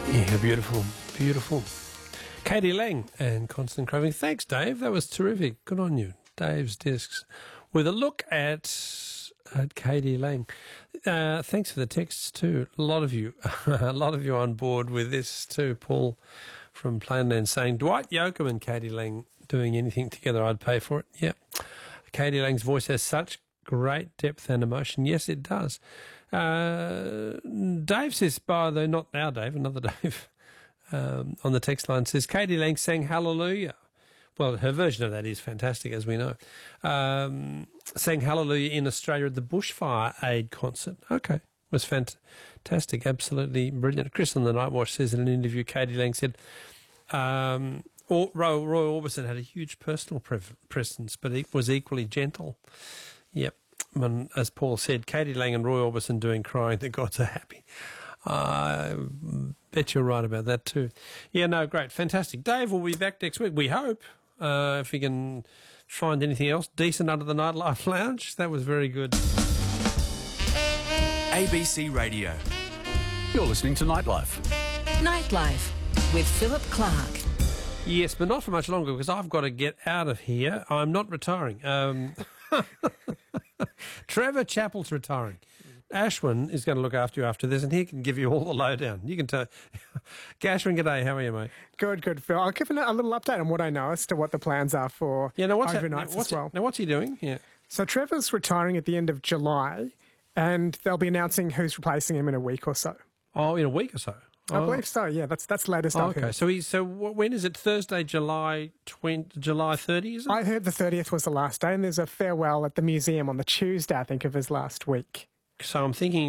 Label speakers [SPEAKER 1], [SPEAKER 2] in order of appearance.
[SPEAKER 1] Yeah, beautiful, beautiful. Katie Lang and Constant Craving. Thanks, Dave. That was terrific. Good on you. Dave's Discs with a look at Katie Lang. Thanks for the texts too. A lot of you on board with this too. Paul from Plainland saying, Dwight Yoakam and Katie Lang doing anything together, I'd pay for it. Yep. Katie Lang's voice has such great depth and emotion. Yes, it does. Dave says, though not our Dave, another Dave, on the text line says, Katie Lang sang Hallelujah. Well, her version of that is fantastic, as we know. Sang Hallelujah in Australia at the Bushfire Aid concert. Okay. It was fantastic, absolutely brilliant. Chris on the Night Watch says in an interview, Katie Lang said, Roy Orbison had a huge personal presence, but he was equally gentle. Yep. And as Paul said, Katie Lang and Roy Orbison doing Crying the Gods Are Happy. I bet you're right about that too. Yeah, no, great. Fantastic. Dave will be back next week, we hope, if we can find anything else decent under the Nightlife Lounge. That was very good.
[SPEAKER 2] ABC Radio. You're listening to Nightlife.
[SPEAKER 3] Nightlife with Philip Clark.
[SPEAKER 1] Yes, but not for much longer because I've got to get out of here. I'm not retiring. Trevor Chappell's retiring. Ashwin is going to look after you after this, and he can give you all the lowdown. You can tell. Ashwin, g'day. How are you, mate?
[SPEAKER 4] Good, Phil. I'll give a little update on what I know as to what the plans are for overnights as well.
[SPEAKER 1] Now, what's he doing? Yeah.
[SPEAKER 4] So Trevor's retiring at the end of July, and they'll be announcing who's replacing him in a week or so.
[SPEAKER 1] Oh, in a week or so?
[SPEAKER 4] I believe so, yeah. That's latest I've heard.
[SPEAKER 1] Okay, so when is it? Thursday, July 30, is it?
[SPEAKER 4] I heard the 30th was the last day, and there's a farewell at the museum on the Tuesday, I think, of his last week.
[SPEAKER 1] So I'm thinking